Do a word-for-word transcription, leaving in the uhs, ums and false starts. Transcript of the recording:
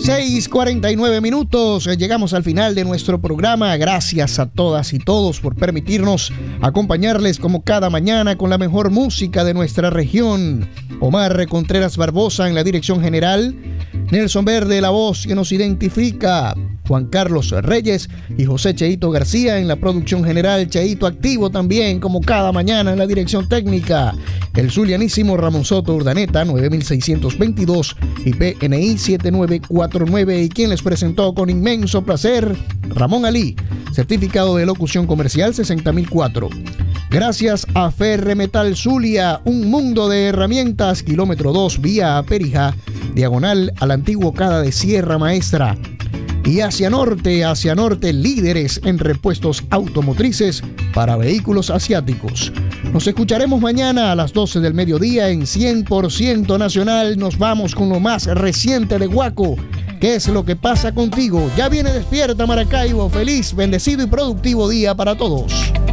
seis cuarenta y nueve minutos, llegamos al final de nuestro programa. Gracias a todas y todos por permitirnos acompañarles como cada mañana con la mejor música de nuestra región. Omar Contreras Barbosa en la dirección general, Nelson Verde, la voz que nos identifica, Juan Carlos Reyes y José Cheito García en la producción general, Cheito activo también como cada mañana en la dirección técnica, el zulianísimo Ramón Soto Urdaneta, nueve mil seiscientos veintidós y P N I siete nueve cuatro nueve, y quien les presentó con inmenso placer, Ramón Ali, certificado de locución comercial sesenta mil cuatro. Gracias a Ferremetal Zulia, un mundo de herramientas, kilómetro dos, vía Perija, diagonal al antiguo Cada de Sierra Maestra. Y hacia norte, hacia norte, líderes en repuestos automotrices para vehículos asiáticos. Nos escucharemos mañana a las doce del mediodía en cien por ciento Nacional. Nos vamos con lo más reciente de Guaco. ¿Qué es lo que pasa contigo? Ya viene Despierta Maracaibo. Feliz, bendecido y productivo día para todos.